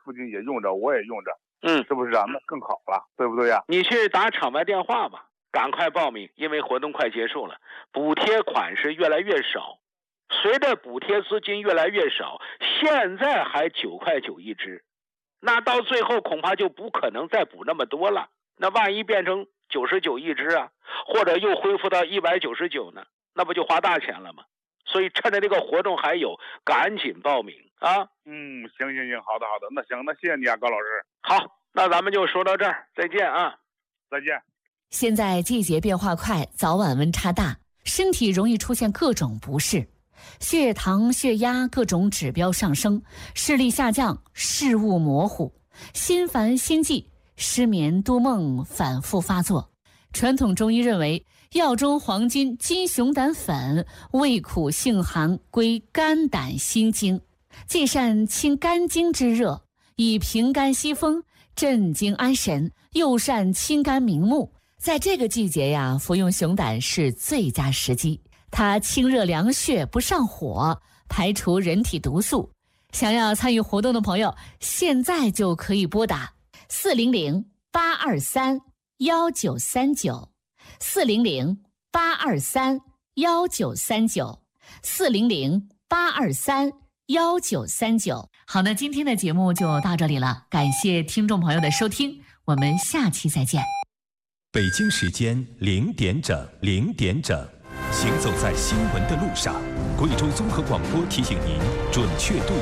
附近也用着，我也用着， 是不是啊？那更好了，对不对呀？ 你去打场外电话吧，赶快报名，因为活动快结束了，补贴款是越来越少，随着补贴资金越来越少，现在还9.9块一支，那到最后恐怕就不可能再补那么多了。那万一变成99一支啊，或者又恢复到199呢，那不就花大钱了吗？所以趁着这个活动还有，赶紧报名啊！ 行，好的，那行，那谢谢你啊，高老师。 好，那咱们就说到这儿，再见啊！ 再见。 现在季节变化快，早晚温差大，身体容易出现各种不适，血糖、血压各种指标上升，视力下降，视物模糊，心烦心悸，失眠多梦反复发作。传统中医认为，药中黄金金熊胆粉味苦性寒，归肝胆心经，既善清肝经之热，以平肝息风，镇惊安神，又善清肝明目。在这个季节呀，服用熊胆是最佳时机。它清热凉血，不上火，排除人体毒素。想要参与活动的朋友，现在就可以拨打400-823-1939 400-823-1939 400-823-1939。好，那今天的节目就到这里了，感谢听众朋友的收听，我们下期再见。 北京时间0点整，行走在新闻的路上，贵州综合广播提醒您准确度